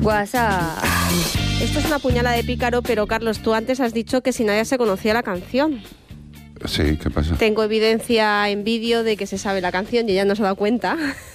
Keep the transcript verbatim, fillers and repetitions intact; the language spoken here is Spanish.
WhatsApp. Esto es una puñalada de pícaro, pero Carlos, tú antes has dicho que si nadie se conocía la canción. Sí, ¿qué pasa? Tengo evidencia en vídeo de que se sabe la canción y ella no se ha dado cuenta.